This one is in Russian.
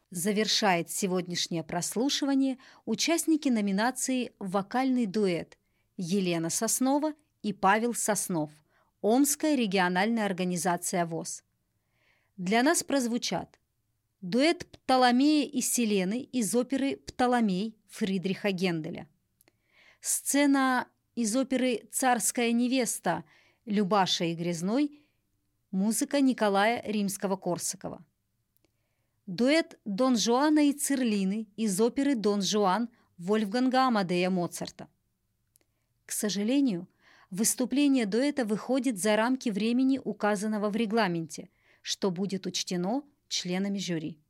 Завершает сегодняшнее прослушивание участники номинации «Вокальный дуэт» Елена Соснова и Павел Соснов, Омская региональная организация ВОС. Для нас прозвучат дуэт Птоломея и Селены из оперы «Птоломей» Фридриха Генделя, сцена из оперы «Царская невеста» Любаша и Грязной, музыка Николая Римского-Корсакова. Дуэт Дон Жуана и Цирлины из оперы «Дон Жуан» Вольфганга Амадея Моцарта. К сожалению, выступление дуэта выходит за рамки времени, указанного в регламенте, что будет учтено членами жюри.